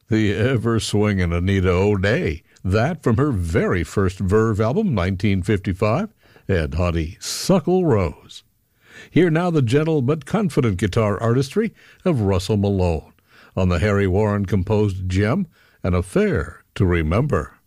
The ever-swinging Anita O'Day. That from her very first Verve album, 1955, and Honeysuckle Rose. Hear now the gentle but confident guitar artistry of Russell Malone on the Harry Warren-composed gem, An Affair to Remember.